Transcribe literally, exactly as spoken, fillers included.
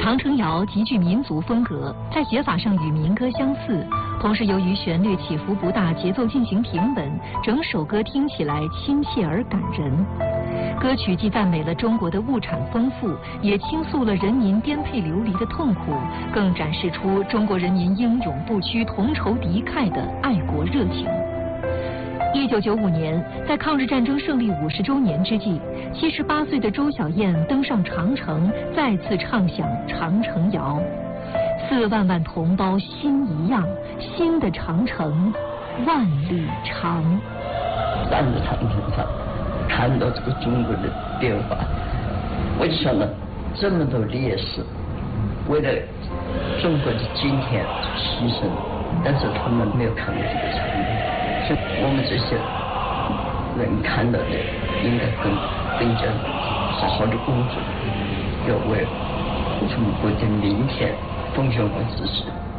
长城谣极具民族风格，在写法上与民歌相似，同时由于旋律起伏不大，节奏进行平稳，整首歌听起来亲切而感人。歌曲既赞美了中国的物产丰富，也倾诉了人民颠沛流离的痛苦，更展示出中国人民英勇不屈、同仇敌忾的爱国热情。一九九五年，在抗日战争胜利五十周年之际，七十八岁的周小燕登上长城，再次唱响《长城谣》。四万万同胞心一样，新的长城万里长。 站在长城上，看到这个中国的变化，我就想到这么多烈士为了中国的今天牺牲，但是他们没有看到这个场面。是我们这些人看到的，应该更更加好好的工作，要为中国的明天奉献我自己。